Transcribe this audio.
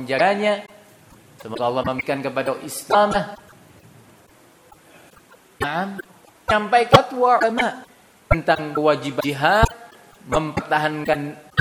menjaganya. Semoga Allah memberikan kepada Islam sampai fatwa ulama tentang kewajiban jihad, mempertahankan